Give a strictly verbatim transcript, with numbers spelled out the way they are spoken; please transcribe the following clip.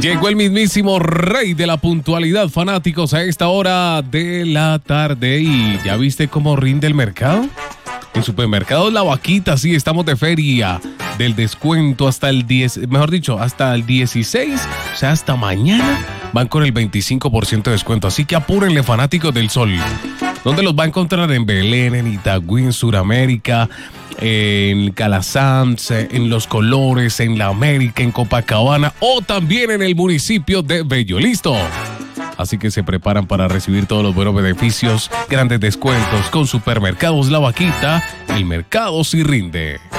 Llegó el mismísimo rey de la puntualidad, fanáticos, a esta hora de la tarde. ¿Y ya viste cómo rinde el mercado? En Supermercados La Vaquita, sí, estamos de feria del descuento hasta el diez, mejor dicho, hasta el dieciséis, o sea, hasta mañana van con el veinticinco por ciento de descuento. Así que apúrenle, fanáticos del sol. ¿Dónde los va a encontrar? En Belén, en Itagüí, en Suramérica, en Calasanz, en Los Colores, en La América, en Copacabana o también en el municipio de Bello. ¿Listo? Así que se preparan para recibir todos los buenos beneficios, grandes descuentos con Supermercados La Vaquita. El mercado sí rinde.